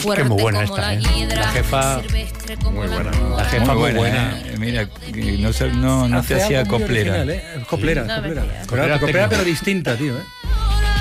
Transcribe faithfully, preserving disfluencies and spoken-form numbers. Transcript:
fuerte muy buena como esta, la ¿eh? hiedra, La jefa- silvestre como muy la buena. aurora. La jefa muy buena. eh. Mira, que no, se- no, no te Hace hacía algo muy coplera. original, ¿eh? Es coplera, Sí. coplera. No, Coplera, Coplera coplera, pero técnica. distinta, tío, ¿eh?